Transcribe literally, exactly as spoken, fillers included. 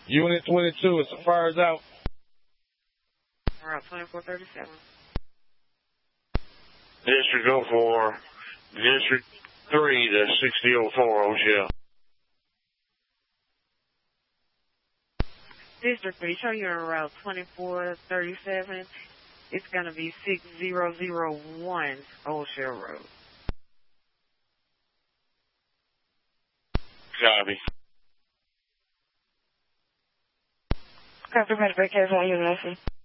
Unit twenty-two, it's the fire's out. Route twenty-four thirty-seven. District oh four, District three to sixty oh four, O'Shell. District three, show you're on Route twenty-four thirty-seven. It's going to be six zero zero one Old Shell Road. Copy. Copy, Medicaid, how you, Leslie?